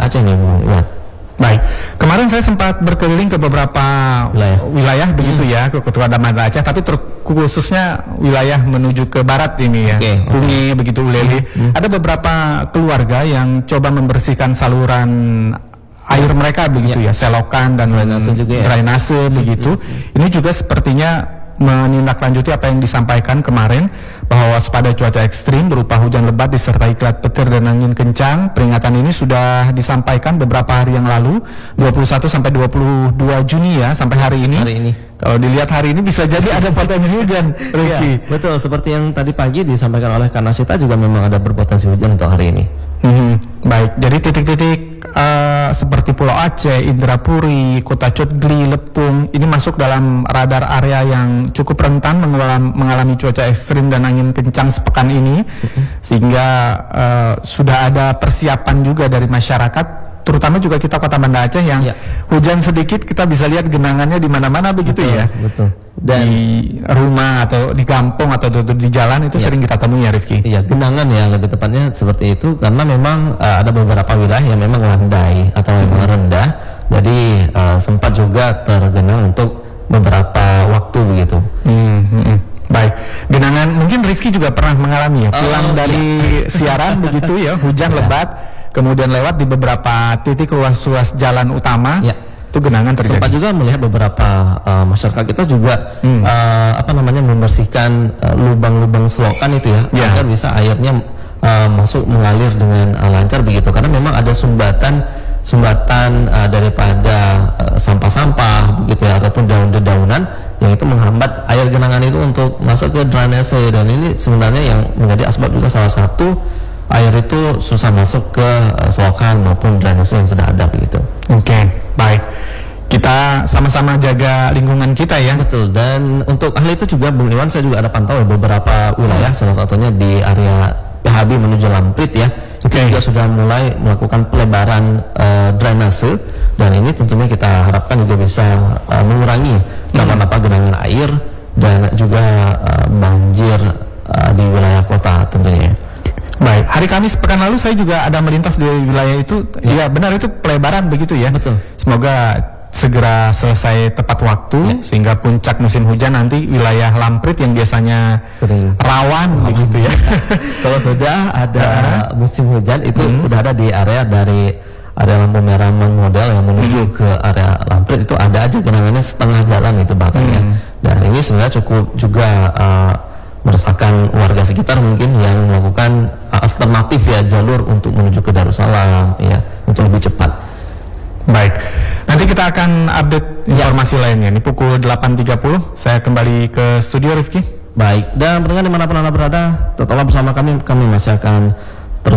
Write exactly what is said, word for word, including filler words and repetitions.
Aceh nih Bu Iwan. Baik, kemarin saya sempat berkeliling ke beberapa wilayah, wilayah begitu hmm. ya, ke Kota Banda Aceh, tapi khususnya wilayah menuju ke barat ini ya, okay, Bumi okay. begitu Ulele. Hmm. Ada beberapa keluarga yang coba membersihkan saluran air mereka begitu ya, ya selokan dan drainase juga ya. Drainase begitu. Hmm. Ini juga sepertinya menindaklanjuti apa yang disampaikan kemarin bahwa waspada cuaca ekstrim berupa hujan lebat disertai kilat petir dan angin kencang. Peringatan ini sudah disampaikan beberapa hari yang lalu, dua puluh satu sampai dua puluh dua Juni ya, sampai hari ini. Hari ini. Kalau dilihat hari ini bisa jadi ada potensi hujan, Rifki. Ya, betul, seperti yang tadi pagi disampaikan oleh Kanasita juga memang ada berpotensi hujan untuk hari ini. Hmm, baik, jadi titik-titik uh, seperti Pulau Aceh, Indrapuri, Kota Cotgli, Lepung ini masuk dalam radar area yang cukup rentan mengalami, mengalami cuaca ekstrim dan angin kencang sepekan ini, uh-huh. sehingga uh, sudah ada persiapan juga dari masyarakat, terutama juga kita Kota Banda Aceh yang ya. Hujan sedikit kita bisa lihat genangannya di mana-mana begitu betul, ya. Betul. Dan di rumah atau di kampung atau di, di jalan itu ya. Sering kita temui ya Rifki. Iya, genangan ya lebih tepatnya seperti itu karena memang uh, ada beberapa wilayah yang memang landai atau memang hmm. rendah. Jadi uh, sempat juga tergenang untuk beberapa waktu begitu. Hmm, hmm, hmm. Baik, genangan mungkin Rifki juga pernah mengalami ya pulang oh, dari iya. siaran begitu ya, hujan ya. lebat. Kemudian lewat di beberapa titik ruas-ruas jalan utama, ya. Itu genangan terjadi. Sempat juga melihat beberapa uh, masyarakat kita juga hmm. uh, apa namanya membersihkan uh, lubang-lubang selokan itu ya, ya, agar bisa airnya uh, masuk mengalir dengan uh, lancar begitu. Karena memang ada sumbatan sumbatan uh, daripada uh, sampah-sampah begitu ya, ataupun daun-dedaunan yang itu menghambat air genangan itu untuk masuk ke drainase, dan ini sebenarnya yang menjadi asbab juga salah satu air itu susah masuk ke uh, selokan maupun drainase yang sudah ada begitu. Oke, okay, baik. Kita sama-sama jaga lingkungan kita ya. Betul. Dan untuk hal itu juga Bung Iwan, saya juga ada pantau beberapa wilayah, salah satunya di area P H B menuju Lamprit ya. Okay. Juga sudah mulai melakukan pelebaran uh, drainase, dan ini tentunya kita harapkan juga bisa uh, mengurangi dampak hmm. genangan air dan juga uh, banjir uh, di wilayah kota tentunya. Baik, hari Kamis pekan lalu saya juga ada melintas di wilayah itu. Ya, ya benar, itu pelebaran begitu ya. Betul. Semoga segera selesai tepat waktu ya. Sehingga puncak musim hujan nanti wilayah Lamprit yang biasanya sering rawan begitu ya. Kalau sudah ada uh, musim hujan itu hmm. udah ada di area dari area lampu merah model yang menuju hmm. ke area Lamprit itu ada aja genangannya setengah jalan itu bahkan hmm. ya. Dan ini sebenarnya cukup juga uh, meresahkan warga sekitar mungkin yang melakukan alternatif ya jalur untuk menuju ke Darussalam ya untuk lebih cepat. Baik, nanti kita akan update informasi ya. lainnya. Ini pukul delapan tiga puluh saya kembali ke studio Rifki. Baik, dan pendengar dimanapun Anda berada, tetaplah bersama kami. Kami masih akan